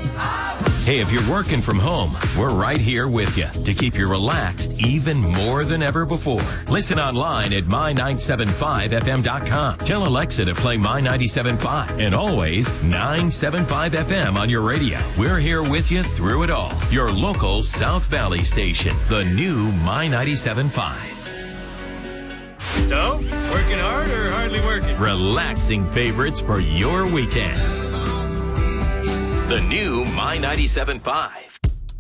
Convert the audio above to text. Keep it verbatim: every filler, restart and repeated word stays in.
Hey, if you're working from home, we're right here with you to keep you relaxed even more than ever before. Listen online at my nine seven five f m dot com. Tell Alexa to play My ninety-seven point five and always nine seven five F M on your radio. We're here with you through it all. Your local South Valley station, the new My ninety-seven point five. So, working hard or hardly working? Relaxing favorites for your weekend. The new My ninety-seven point five.